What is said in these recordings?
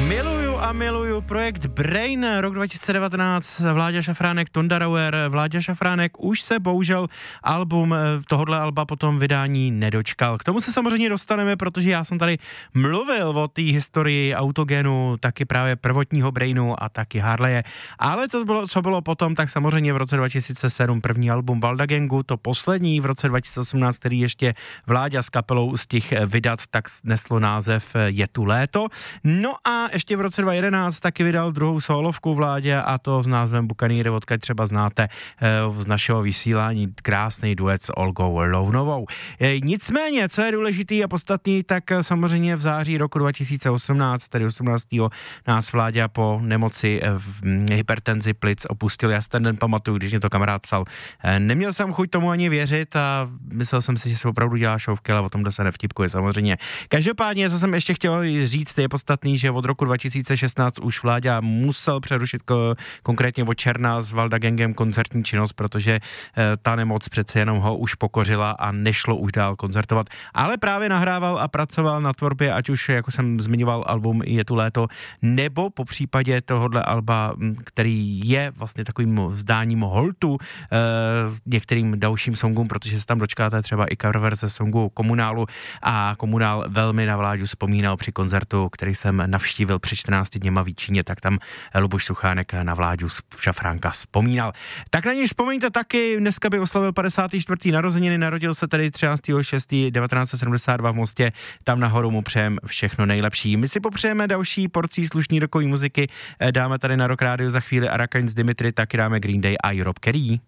Miluju projekt Brain, rok 2019, Vláďa Šafránek, Tonda Rauer. Vláďa Šafránek už se bohužel tohodle alba potom vydání nedočkal. K tomu se samozřejmě dostaneme, protože já jsem tady mluvil o té historii Autogenu, taky právě prvotního Brainu a taky Harleje. Ale co bylo potom, tak samozřejmě v roce 2007 první album Valdagengu, to poslední v roce 2018, který ještě Vláďa s kapelou stihl vydat, tak neslo název Je tu léto. No a ještě v roce 2011 taky vydal druhou solovku Vláďa, a to s názvem Bukanýry, odkud třeba znáte z našeho vysílání krásný duet s Olgou Lounovou. Nicméně, co je důležitý a podstatný, tak samozřejmě v září roku 2018, tedy 18. nás Vláďa po nemoci hypertenzi plic opustil. Já si ten den pamatuju, když mě to kamarád psal. Neměl jsem chuť tomu ani věřit a myslel jsem si, že se opravdu dělá šouvky, ale o tom se nevtipkuje samozřejmě. Každopádně, co jsem ještě chtěl říct, je podstatný, že od roku 2016 už Vláďa musel přerušit konkrétně od června s Valdagengem koncertní činnost, protože ta nemoc přece jenom ho už pokořila a nešlo už dál koncertovat. Ale právě nahrával a pracoval na tvorbě, ať už, jako jsem zmiňoval, album Je tu léto, nebo po případě tohohle alba, který je vlastně takovým vzdáním holtu některým dalším songům, protože se tam dočkáte třeba i cover verze songu Komunálu, a Komunál velmi na Vláďu vzpomínal při koncertu, který jsem navštívil před 14 dněma v Jíčíně, tak tam Luboš Suchánek na Vláďu Šafránka vzpomínal. Tak na něj vzpomeňte taky, dneska by oslavil 54. narozeniny, narodil se tedy 13.6.1972 v Mostě, tam nahoru mu přejem všechno nejlepší. My si popřejeme další porcí slušný rokový muziky, dáme tady na Rock Radio za chvíli Arakain z Dimitri, taky dáme Green Day a Europe Carey.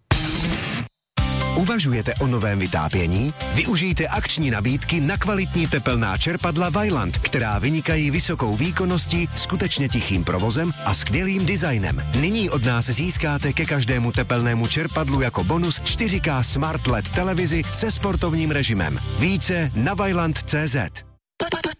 Uvažujete o novém vytápění? Využijte akční nabídky na kvalitní tepelná čerpadla Vaillant, která vynikají vysokou výkonností, skutečně tichým provozem a skvělým designem. Nyní od nás získáte ke každému tepelnému čerpadlu jako bonus 4K Smart LED televizi se sportovním režimem. Více na vaillant.cz.